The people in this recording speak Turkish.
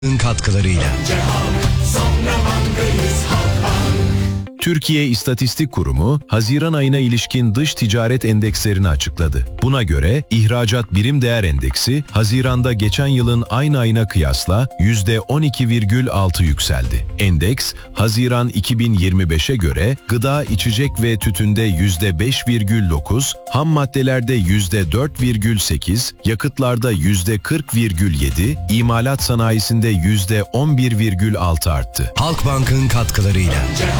katkılarıyla. Türkiye İstatistik Kurumu, Haziran ayına ilişkin dış ticaret endekslerini açıkladı. Buna göre ihracat birim değer endeksi, Haziran'da geçen yılın aynı ayına kıyasla %12,6 yükseldi. Endeks, Haziran 2025'e göre gıda, içecek ve tütünde %5,9, ham maddelerde %4,8, yakıtlarda %40,7, imalat sanayisinde %11,6 arttı. Halkbank'ın katkılarıyla.